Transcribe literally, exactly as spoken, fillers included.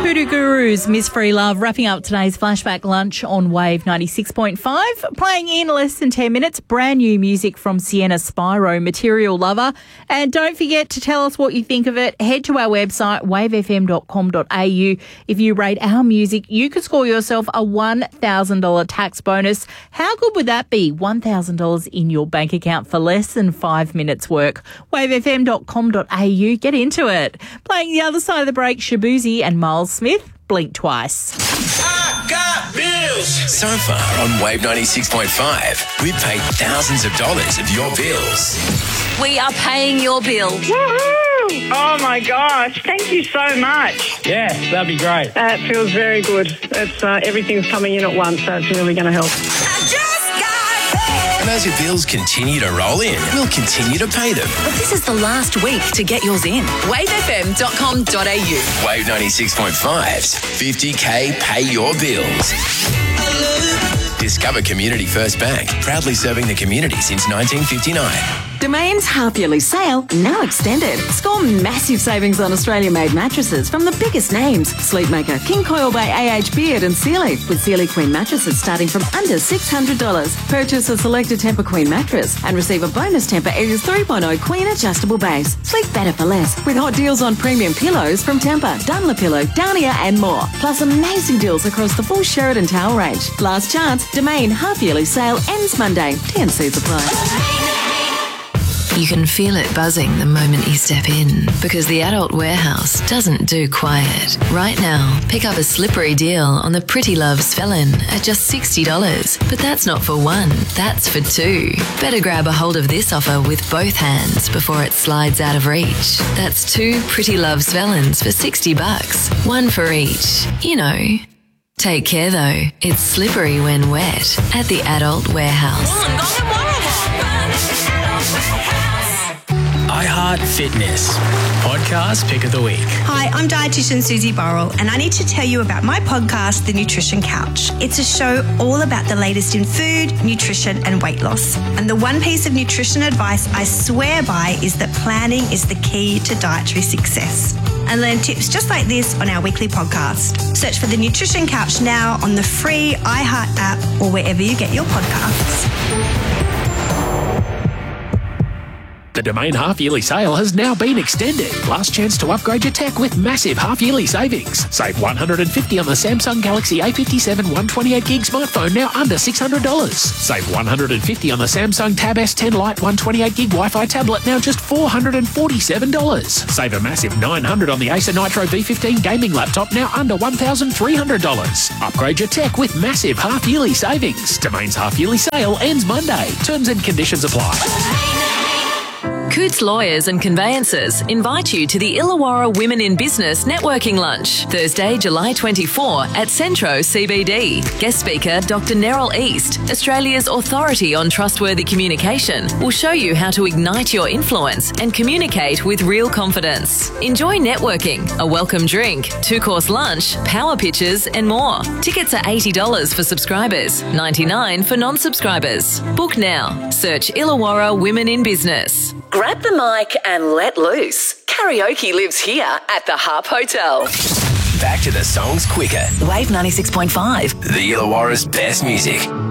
Voodoo Gurus, Miss Free Love, wrapping up today's Flashback Lunch on Wave ninety-six point five. Playing in less than ten minutes, brand new music from Sienna Spyro, Material Lover. And don't forget to tell us what you think of it. Head to our website, wave f m dot com dot a u. If you rate our music, you could score yourself a one thousand dollars tax bonus. How good would that be? one thousand dollars in your bank account for less than five minutes work. wave f m dot com dot a u. Get into it. Playing the other side of the break, Shabuzi and Miles Smith, Blink Twice. I got bills. So far on Wave ninety-six point five, we've paid thousands of dollars of your bills. We are paying your bill. Woohoo! Oh my gosh, thank you so much. Yeah, that'd be great. That feels very good. It's uh, everything's coming in at once, so it's really going to help. I just got And as your bills continue to roll in, we'll continue to pay them. But this is the last week to get yours in. wave f m dot com dot a u. Wave ninety-six point five's fifty K Pay Your Bills. Discover Community First Bank, proudly serving the community since nineteen fifty-nine. Domain's half-yearly sale now extended. Score massive savings on Australia-made mattresses from the biggest names. Sleepmaker, King Coil by A H Beard and Sealy, with Sealy Queen mattresses starting from under six hundred dollars. Purchase a selected Tempur Queen mattress and receive a bonus Tempur Aegis three point oh Queen adjustable base. Sleep better for less with hot deals on premium pillows from Tempur, Dunlopillow, Downia and more. Plus amazing deals across the full Sheridan towel range. Last chance, Domain half-yearly sale ends Monday. T and C's apply. You can feel it buzzing the moment you step in, because the Adult Warehouse doesn't do quiet. Right now, pick up a slippery deal on the Pretty Love's Felon at just sixty dollars. But that's not for one, that's for two. Better grab a hold of this offer with both hands before it slides out of reach. That's two Pretty Love's Felons for sixty bucks, one for each. You know. Take care though, it's slippery when wet at the Adult Warehouse. iHeart Fitness, podcast pick of the week. Hi, I'm dietitian Susie Burrell, and I need to tell you about my podcast, The Nutrition Couch. It's a show all about the latest in food, nutrition, and weight loss. And the one piece of nutrition advice I swear by is that planning is the key to dietary success. And learn tips just like this on our weekly podcast. Search for The Nutrition Couch now on the free iHeart app or wherever you get your podcasts. The Domain half-yearly sale has now been extended. Last chance to upgrade your tech with massive half-yearly savings. Save one hundred fifty dollars on the Samsung Galaxy A fifty-seven one twenty-eight gig smartphone, now under six hundred dollars. Save one hundred fifty dollars on the Samsung Tab S ten Lite one twenty-eight gig Wi-Fi tablet, now just four hundred forty-seven dollars. Save a massive nine hundred dollars on the Acer Nitro V fifteen gaming laptop, now under one thousand three hundred dollars. Upgrade your tech with massive half-yearly savings. Domain's half-yearly sale ends Monday. Terms and conditions apply. Coots Lawyers and Conveyancers invite you to the Illawarra Women in Business Networking Lunch, Thursday, July twenty-fourth at Centro C B D. Guest speaker Doctor Neril East, Australia's authority on trustworthy communication, will show you how to ignite your influence and communicate with real confidence. Enjoy networking, a welcome drink, two-course lunch, power pitches and more. Tickets are eighty dollars for subscribers, ninety-nine dollars for non-subscribers. Book now. Search Illawarra Women in Business. Grab the mic and let loose. Karaoke lives here at the Harp Hotel. Back to the songs quicker. Wave ninety-six point five. The Illawarra's best music.